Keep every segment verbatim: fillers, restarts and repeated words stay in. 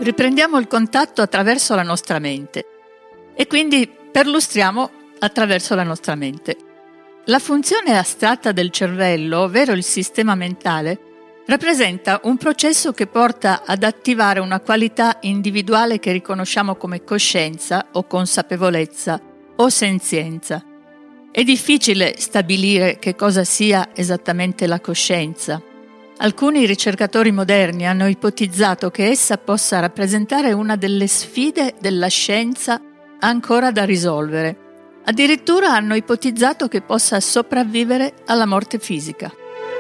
riprendiamo il contatto attraverso la nostra mente e quindi perlustriamo attraverso la nostra mente. La funzione astratta del cervello, ovvero il sistema mentale, rappresenta un processo che porta ad attivare una qualità individuale che riconosciamo come coscienza o consapevolezza o senzienza. È difficile stabilire che cosa sia esattamente la coscienza. Alcuni ricercatori moderni hanno ipotizzato che essa possa rappresentare una delle sfide della scienza ancora da risolvere. Addirittura hanno ipotizzato che possa sopravvivere alla morte fisica.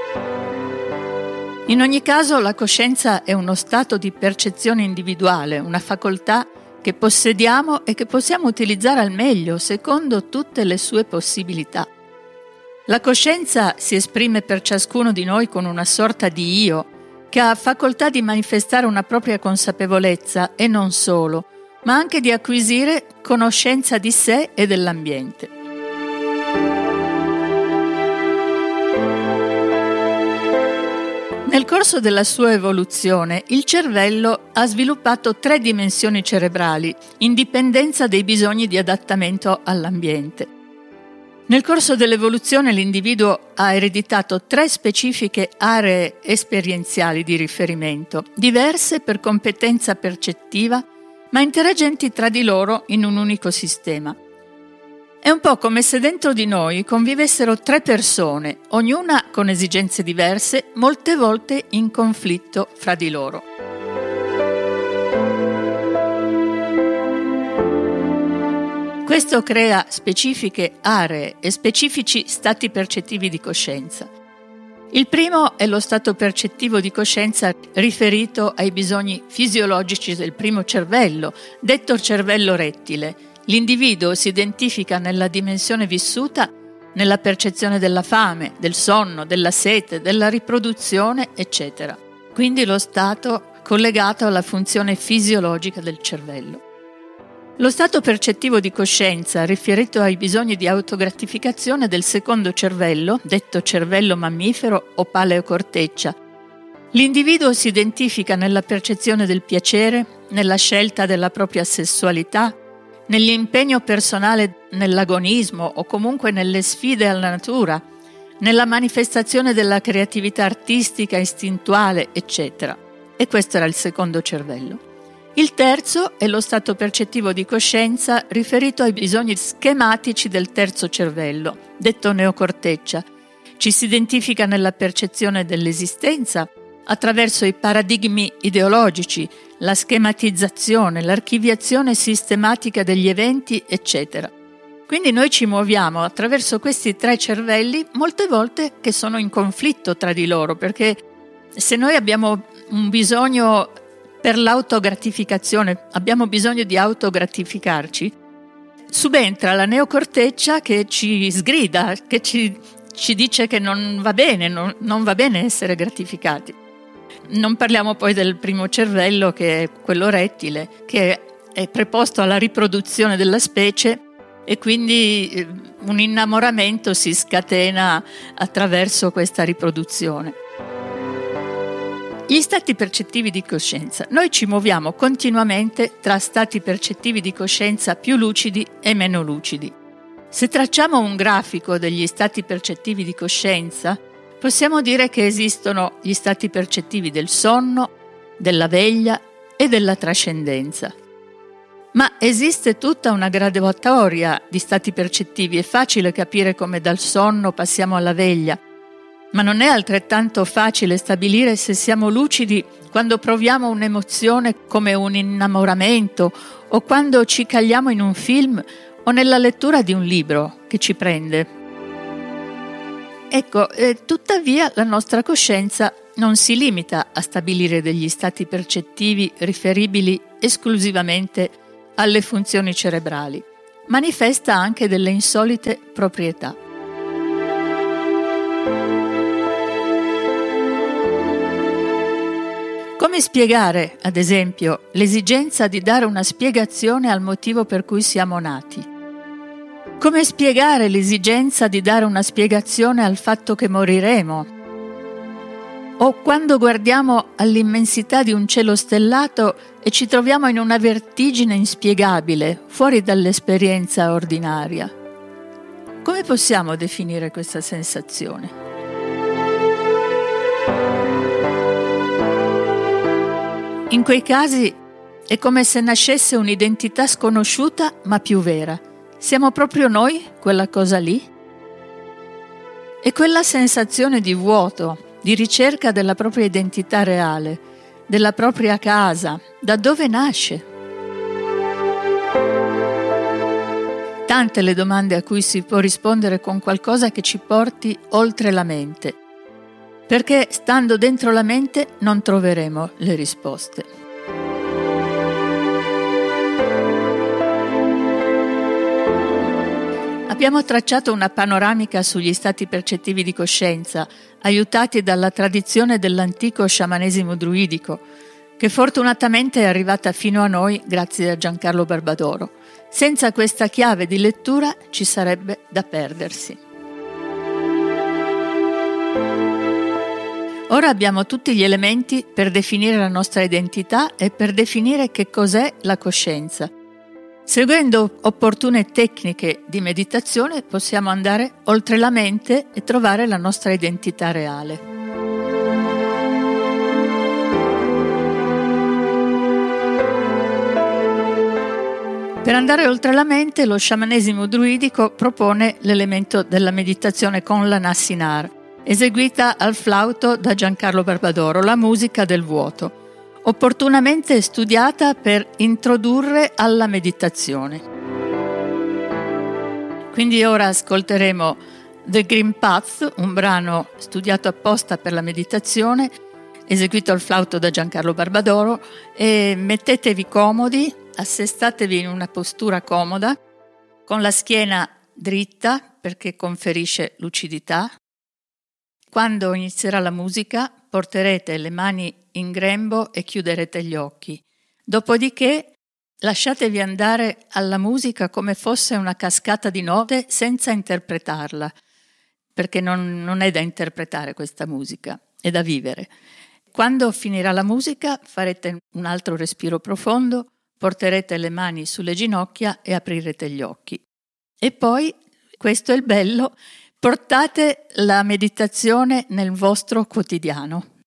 In ogni caso, la coscienza è uno stato di percezione individuale, una facoltà che possediamo e che possiamo utilizzare al meglio secondo tutte le sue possibilità. La coscienza si esprime per ciascuno di noi con una sorta di io, che ha facoltà di manifestare una propria consapevolezza e non solo, ma anche di acquisire conoscenza di sé e dell'ambiente. Nel corso della sua evoluzione, il cervello ha sviluppato tre dimensioni cerebrali, in dipendenza dei bisogni di adattamento all'ambiente. Nel corso dell'evoluzione l'individuo ha ereditato tre specifiche aree esperienziali di riferimento, diverse per competenza percettiva, ma interagenti tra di loro in un unico sistema. È un po' come se dentro di noi convivessero tre persone, ognuna con esigenze diverse, molte volte in conflitto fra di loro. Questo crea specifiche aree e specifici stati percettivi di coscienza. Il primo è lo stato percettivo di coscienza riferito ai bisogni fisiologici del primo cervello, detto cervello rettile. L'individuo si identifica nella dimensione vissuta nella percezione della fame, del sonno, della sete, della riproduzione, eccetera. Quindi lo stato collegato alla funzione fisiologica del cervello. Lo stato percettivo di coscienza riferito ai bisogni di autogratificazione del secondo cervello, detto cervello mammifero o paleocorteccia. L'individuo si identifica nella percezione del piacere, nella scelta della propria sessualità, nell'impegno personale nell'agonismo o comunque nelle sfide alla natura, nella manifestazione della creatività artistica, istintuale, eccetera. E questo era il secondo cervello. Il terzo è lo stato percettivo di coscienza riferito ai bisogni schematici del terzo cervello, detto neocorteccia. Ci si identifica nella percezione dell'esistenza attraverso i paradigmi ideologici, la schematizzazione, l'archiviazione sistematica degli eventi, eccetera. Quindi noi ci muoviamo attraverso questi tre cervelli molte volte che sono in conflitto tra di loro, perché se noi abbiamo un bisogno per l'autogratificazione, abbiamo bisogno di autogratificarci, subentra la neocorteccia che ci sgrida, che ci, ci dice che non va bene, non, non va bene essere gratificati. Non parliamo poi del primo cervello, che è quello rettile, che è preposto alla riproduzione della specie e quindi un innamoramento si scatena attraverso questa riproduzione. Gli stati percettivi di coscienza. Noi ci muoviamo continuamente tra stati percettivi di coscienza più lucidi e meno lucidi. Se tracciamo un grafico degli stati percettivi di coscienza, possiamo dire che esistono gli stati percettivi del sonno, della veglia e della trascendenza. Ma esiste tutta una graduatoria di stati percettivi. È facile capire come dal sonno passiamo alla veglia, ma non è altrettanto facile stabilire se siamo lucidi quando proviamo un'emozione come un innamoramento o quando ci cagliamo in un film o nella lettura di un libro che ci prende. Ecco, eh, tuttavia la nostra coscienza non si limita a stabilire degli stati percettivi riferibili esclusivamente alle funzioni cerebrali, manifesta anche delle insolite proprietà. Come spiegare, ad esempio, l'esigenza di dare una spiegazione al motivo per cui siamo nati? Come spiegare l'esigenza di dare una spiegazione al fatto che moriremo? O quando guardiamo all'immensità di un cielo stellato e ci troviamo in una vertigine inspiegabile, fuori dall'esperienza ordinaria. Come possiamo definire questa sensazione? In quei casi è come se nascesse un'identità sconosciuta ma più vera. Siamo proprio noi quella cosa lì? E quella sensazione di vuoto, di ricerca della propria identità reale, della propria casa, da dove nasce? Tante le domande a cui si può rispondere con qualcosa che ci porti oltre la mente, perché stando dentro la mente non troveremo le risposte. Abbiamo tracciato una panoramica sugli stati percettivi di coscienza, aiutati dalla tradizione dell'antico sciamanesimo druidico, che fortunatamente è arrivata fino a noi grazie a Giancarlo Barbadoro. Senza questa chiave di lettura ci sarebbe da perdersi. Ora abbiamo tutti gli elementi per definire la nostra identità e per definire che cos'è la coscienza. Seguendo opportune tecniche di meditazione possiamo andare oltre la mente e trovare la nostra identità reale. Per andare oltre la mente, lo sciamanesimo druidico propone l'elemento della meditazione con la Nassinar, eseguita al flauto da Giancarlo Barbadoro, la musica del vuoto, opportunamente studiata per introdurre alla meditazione. Quindi ora ascolteremo The Green Path, un brano studiato apposta per la meditazione, eseguito al flauto da Giancarlo Barbadoro, e mettetevi comodi, assestatevi in una postura comoda, con la schiena dritta perché conferisce lucidità. Quando inizierà la musica porterete le mani in grembo e chiuderete gli occhi. Dopodiché lasciatevi andare alla musica come fosse una cascata di note senza interpretarla, perché non, non è da interpretare questa musica, è da vivere. Quando finirà la musica farete un altro respiro profondo, porterete le mani sulle ginocchia e aprirete gli occhi. E poi, questo è il bello, portate la meditazione nel vostro quotidiano.